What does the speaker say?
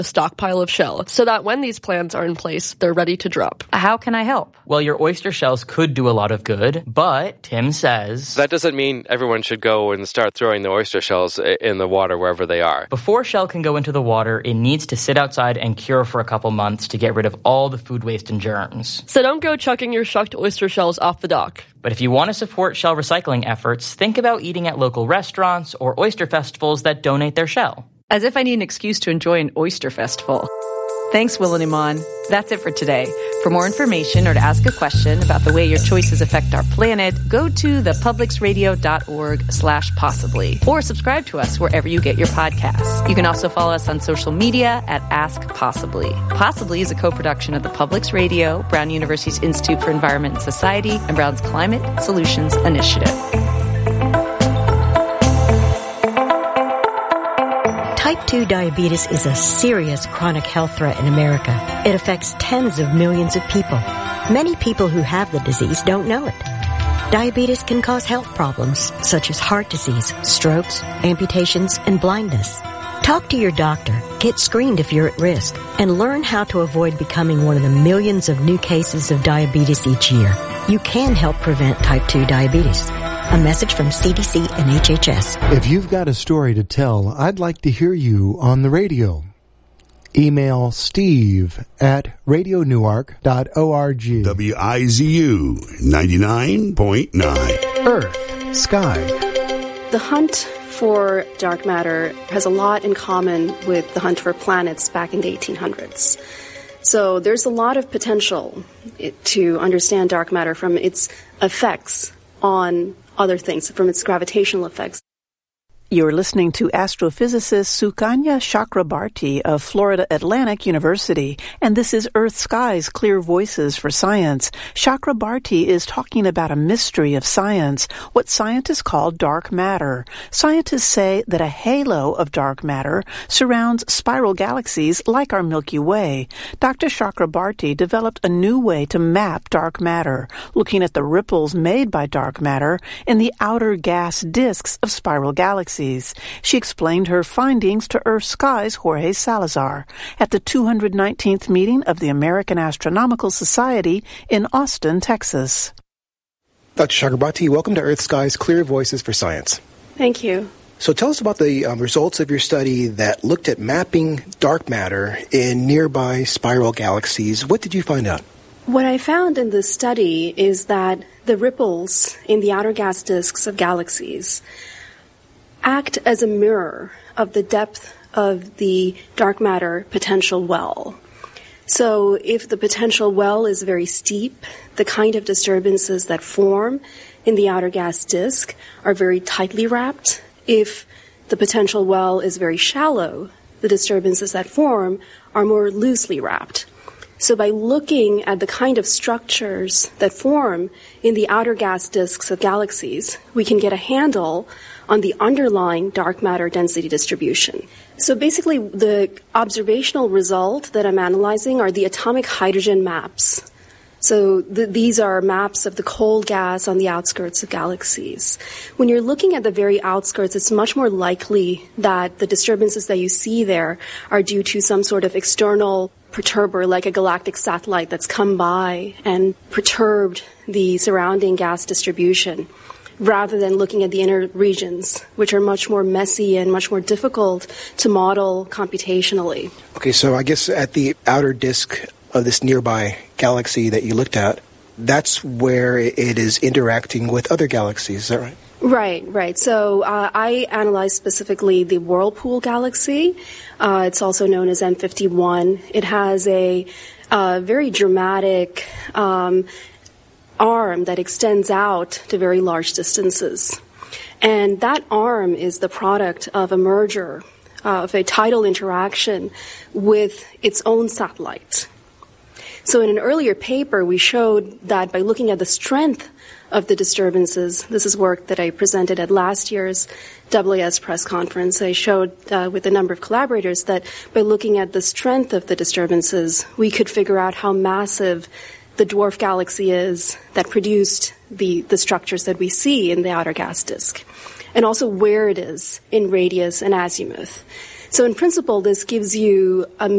a stockpile of shell so that when these plans are in place, they're ready to drop. How can I help? Well, your oyster shells could do a lot of good, but Tim says... That doesn't mean everyone should go and start throwing the oyster shells in the water wherever they are. Before shell can go into the water, it needs to sit outside and cure for a couple months to get rid of all the food waste and germs. So don't go chucking your shucked oyster shells off the dock. But if you want to support shell recycling efforts, think about eating at local restaurants or oyster festivals that donate their shell. As if I need an excuse to enjoy an oyster festival. Thanks, Will and Iman. That's it for today. For more information or to ask a question about the way your choices affect our planet, go to thepublicsradio.org/possibly or subscribe to us wherever you get your podcasts. You can also follow us on social media at Ask Possibly. Possibly is a co-production of the Publics Radio, Brown University's Institute for Environment and Society, and Brown's Climate Solutions Initiative. Type 2 diabetes is a serious chronic health threat in America. It affects tens of millions of people. Many people who have the disease don't know it. Diabetes can cause health problems such as heart disease, strokes, amputations, and blindness. Talk to your doctor, get screened if you're at risk, and learn how to avoid becoming one of the millions of new cases of diabetes each year. You can help prevent type 2 diabetes. A message from CDC and HHS. If you've got a story to tell, I'd like to hear you on the radio. Email steve@radionewark.org. WIZU 99.9. Earth, Sky. The hunt for dark matter has a lot in common with the hunt for planets back in the 1800s. So there's a lot of potential to understand dark matter from its effects on other things, from its gravitational effects. You're listening to astrophysicist Sukanya Chakrabarty of Florida Atlantic University, and this is Earth Sky's Clear Voices for Science. Chakrabarty is talking about a mystery of science, what scientists call dark matter. Scientists say that a halo of dark matter surrounds spiral galaxies like our Milky Way. Dr. Chakrabarty developed a new way to map dark matter, looking at the ripples made by dark matter in the outer gas disks of spiral galaxies. She explained her findings to Earth Sky's Jorge Salazar at the 219th meeting of the American Astronomical Society in Austin, Texas. Dr. Chakrabarty, welcome to Earth Sky's Clear Voices for Science. Thank you. So tell us about the results of your study that looked at mapping dark matter in nearby spiral galaxies. What did you find out? What I found in this study is that the ripples in the outer gas disks of galaxies act as a mirror of the depth of the dark matter potential well. So if the potential well is very steep, the kind of disturbances that form in the outer gas disk are very tightly wrapped. If the potential well is very shallow, the disturbances that form are more loosely wrapped. So by looking at the kind of structures that form in the outer gas disks of galaxies, we can get a handle on the underlying dark matter density distribution. So basically, the observational result that I'm analyzing are the atomic hydrogen maps. So these are maps of the cold gas on the outskirts of galaxies. When you're looking at the very outskirts, it's much more likely that the disturbances that you see there are due to some sort of external perturber, like a galactic satellite that's come by and perturbed the surrounding gas distribution, rather than looking at the inner regions, which are much more messy and much more difficult to model computationally. Okay, so I guess at the outer disk of this nearby galaxy that you looked at, that's where it is interacting with other galaxies, is that right? Right. So I analyzed specifically the Whirlpool galaxy. It's also known as M51. It has a very dramatic arm that extends out to very large distances. And that arm is the product of a merger, of a tidal interaction with its own satellite. So in an earlier paper, we showed that by looking at the strength of the disturbances, this is work that I presented at last year's AAS press conference. I showed with a number of collaborators that by looking at the strength of the disturbances, we could figure out how massive the dwarf galaxy is that produced the structures that we see in the outer gas disk, and also where it is in radius and azimuth. So in principle, this gives you a